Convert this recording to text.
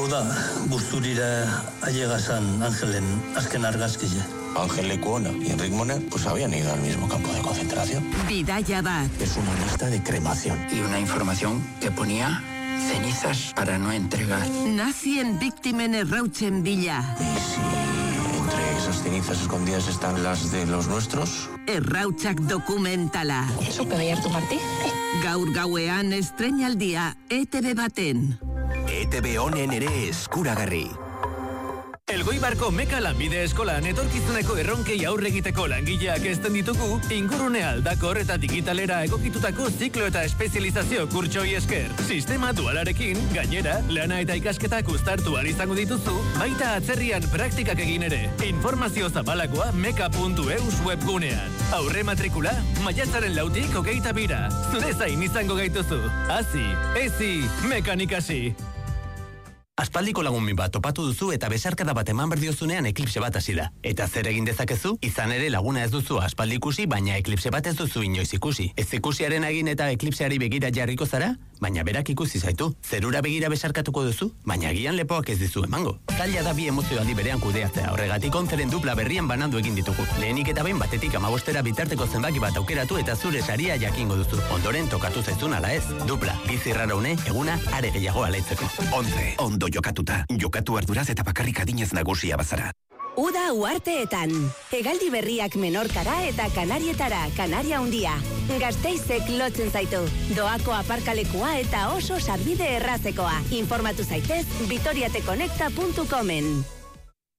Hau da, Busturira ailegazan Ángelen azken argazkile. Ángel Lecuona y Enric Moner pues habían ido al mismo campo de concentración. Bidaia bat. Es una lista de cremación. Y una información que ponía cenizas para no entregar. Nazien biktimen errautzen bila. ¿Y si entre esas cenizas escondidas están las de los nuestros? Errautzak dokumentala. Zupe behartu Martí? Gaur gauean estreinaldia ETV baten. ETV honen ere eskuragarri. Elgoibarko Meka lanbide eskolan etorkizuneko erronkei aurre egiteko langileak ezten ditugu, ingurune aldakor eta digitalera egokitutako ziklo eta espezializazio kurtsoi esker. Sistema dualarekin, gainera, lana eta ikasketak uztartu ahal izango dituzu, baita atzerrian praktikak egin ere. Informazio zabalakoa meka.eus webgunean. Aurre matrikula, maiatzaren 4tik 22. Zure zain izango gaituzu. Hazi, ezi, mekanikasi. Aspaldiko lagun min bat topatu duzu eta besarkada bat eman berdiozunean eklipse bat hasi da. Eta zer egin dezakezu? Izan ere laguna ez duzu aspaldi ikusi, baina eklipse bat ez duzu inoiz ikusi. Ez ikusiaren egin eta eklipseari begira jarriko zara? Baina berak ikusi zaitu. Zerura begira besarkatuko duzu? Baina agian lepoak ez dizu emango. Zaila da bi emozio aldi berean kudeatzea. Horregatik onzeren dupla berrian banandu egin ditugu. Lehenik eta behin batetik 15 bitarteko zenbaki bat aukeratu eta zure saria jakingo duzu. Ondoren tokatu zaizun ala ez. Dupla, bizi raraune, eguna are gehiago alaitzeko. Ondo jokatuta. Jokatu arduraz eta bakarrik adinez nagusia bazara. Uda uarteetan. Hegaldi berriak Menorkara eta Kanarietara, Kanaria Handia. Gasteizek lotzen zaitu. Doako aparkalekua eta oso sarbide errazekoa. Informatu zaitez vitoriateconecta.comen.